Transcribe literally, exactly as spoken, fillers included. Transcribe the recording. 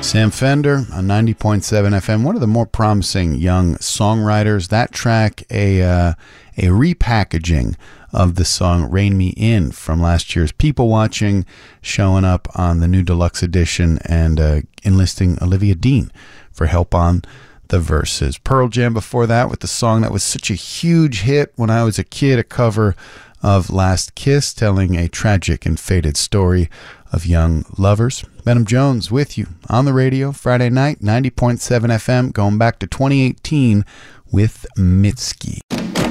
Sam Fender on ninety point seven F M, one of the more promising young songwriters. That track, a uh, a repackaging of the song Rain Me In from last year's People Watching, showing up on the new deluxe edition and uh, enlisting Olivia Dean for help on the verses. Pearl Jam before that with the song that was such a huge hit when I was a kid, a cover of Last Kiss, telling a tragic and faded story of young lovers. Venom Jones with you on the radio Friday night, ninety point seven F M, going back to twenty eighteen with Mitski.